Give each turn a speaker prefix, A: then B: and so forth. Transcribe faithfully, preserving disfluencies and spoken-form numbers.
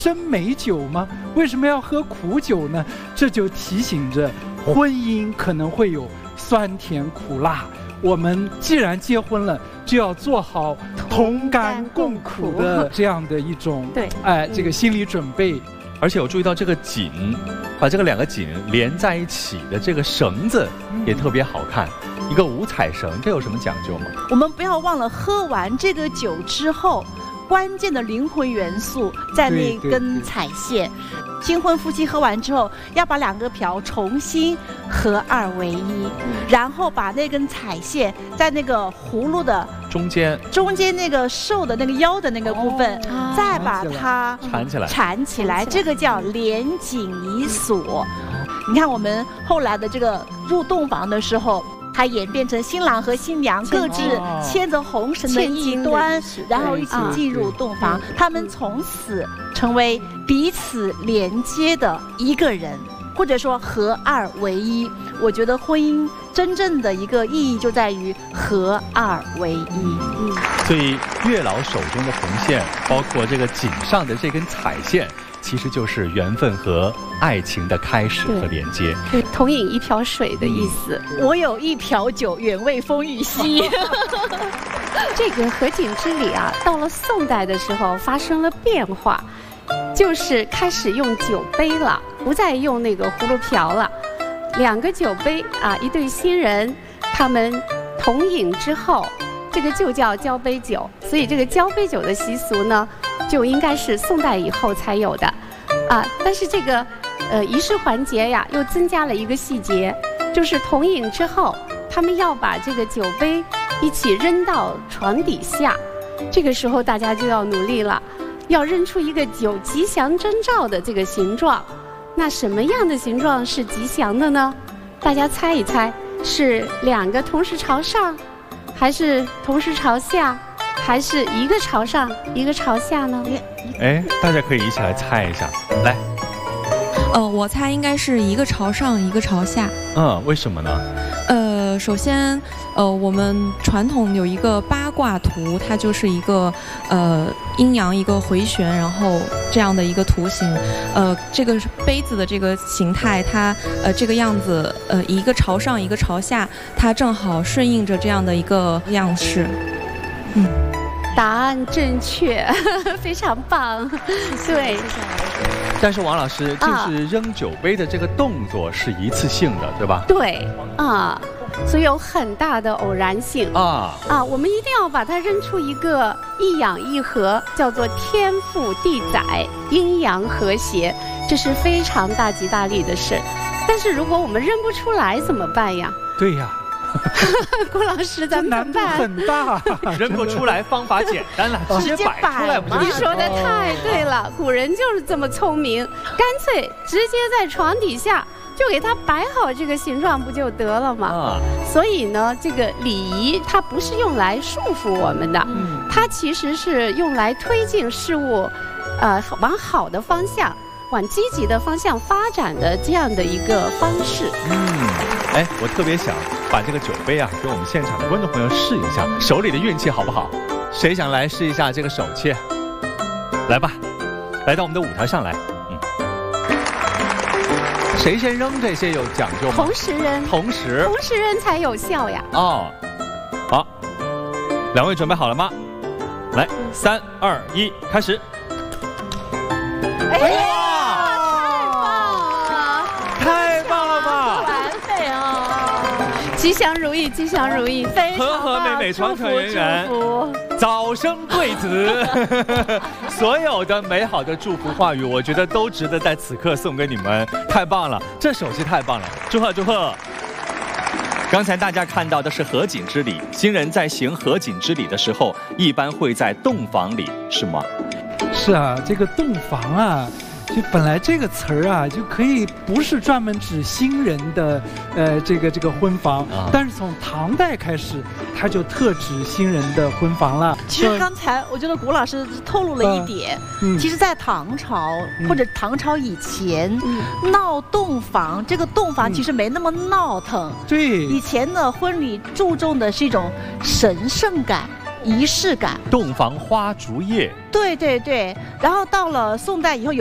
A: 真美酒吗？为什么要喝苦酒呢？这就提醒着婚姻可能会有酸甜苦辣。我们既然结婚了，就要做好同甘共苦的这样的一种
B: 对，
A: 哎，这个心理准备。
C: 而且我注意到这个锦，把这个两个锦连在一起的这个绳子也特别好看，一个五彩绳，这有什么讲究吗？
D: 我们不要忘了，喝完这个酒之后，关键的灵魂元素在那根彩线。新婚夫妻喝完之后，要把两个瓢重新合二为一，然后把那根彩线在那个葫芦的
C: 中间
D: 中间那个瘦的那个腰的那个部分，
B: 哦、
D: 再把它
C: 缠起来，
D: 缠起来，这个叫连锦以锁。你看我们后来的这个入洞房的时候，还演变成新郎和新娘各自牵着红绳的一端，然后一起进入洞房，他们从此成为彼此连接的一个人，或者说合二为一。我觉得婚姻真正的一个意义就在于合二为一。
C: 嗯，所以月老手中的红线，包括这个锦上的这根彩线，其实就是缘分和爱情的开始和连接。
B: 对，同饮一瓢水的意思。
D: 嗯、我有一瓢酒，远未风雨息。
B: 这个合卺之礼啊，到了宋代的时候发生了变化，就是开始用酒杯了，不再用那个葫芦瓢了。两个酒杯啊，一对新人，他们同饮之后，这个就叫交杯酒。所以这个交杯酒的习俗呢，就应该是宋代以后才有的，啊，但是这个呃仪式环节呀，又增加了一个细节，就是同饮之后，他们要把这个酒杯一起扔到床底下，这个时候大家就要努力了，要扔出一个有吉祥征兆的这个形状。那什么样的形状是吉祥的呢？大家猜一猜，是两个同时朝上，还是同时朝下？还是一个朝上一个朝下呢？
C: 哎，大家可以一起来猜一下，来。
E: 呃，我猜应该是一个朝上一个朝下。
C: 嗯，为什么呢？
E: 呃，首先，呃，我们传统有一个八卦图，它就是一个呃阴阳一个回旋，然后这样的一个图形。呃，这个杯子的这个形态，它呃这个样子，呃一个朝上一个朝下，它正好顺应着这样的一个样式。嗯。
B: 答案正确，非常棒。对，
C: 但是王老师，就是扔酒杯的这个动作是一次性的，对吧？
B: 对，啊，所以有很大的偶然性
C: 啊
B: 啊！我们一定要把它扔出一个一阳一和，叫做天覆地载，阴阳和谐，这是非常大吉大利的事。但是如果我们扔不出来怎么办呀？
A: 对呀。
B: 郭老师，咱们
A: 难度很大，
C: 扔不出来，方法简单了，直接摆出来不就？
B: 你说的太对了，古人就是这么聪明，干脆直接在床底下就给它摆好这个形状，不就得了吗？啊、所以呢，这个礼仪它不是用来束缚我们的，嗯、它其实是用来推进事物，呃，往好的方向。往积极的方向发展的这样的一个方式。
C: 嗯，哎，我特别想把这个酒杯啊，给我们现场的观众朋友试一下，手里的运气好不好？谁想来试一下这个手气？来吧，来到我们的舞台上来。嗯，谁先扔这些有讲究吗？
B: 同时扔，
C: 同时，
B: 同时扔才有效呀。
C: 哦，好，两位准备好了吗？来，三二一，开始。
B: 哎
C: 太棒了吧！
B: 完美哦！吉祥如意，吉祥如意，非常
C: 和和美美，团团圆圆，早生贵子。所有的美好的祝福话语，我觉得都值得在此刻送给你们。太棒了，这手气太棒了，祝贺祝贺！刚才大家看到的是合卺之礼，新人在行合卺之礼的时候，一般会在洞房里，是吗？
A: 是啊，这个洞房啊。就本来这个词儿啊，就可以不是专门指新人的，呃，这个这个婚房，啊、但是从唐代开始，它就特指新人的婚房了。
D: 其实刚才我觉得谷老师透露了一点，嗯、其实，在唐朝、嗯、或者唐朝以前，嗯、闹洞房，这个洞房其实没那么闹腾。
A: 对、嗯，
D: 以前的婚礼注重的是一种神圣感。 仪式感。
C: 洞房花烛夜。
D: 对对对，然后到了宋代以后有。